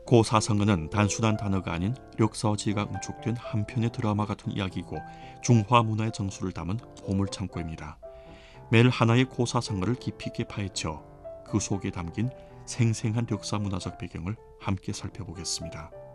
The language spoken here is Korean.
고사성어는 단순한 단어가 아닌 역사지가 응축된 한편의 드라마 같은 이야기이고 중화 문화의 정수를 담은 보물창고입니다. 매일 하나의 고사성어를 깊이 있게 파헤쳐 그 속에 담긴 생생한 역사 문화적 배경을 함께 살펴보겠습니다.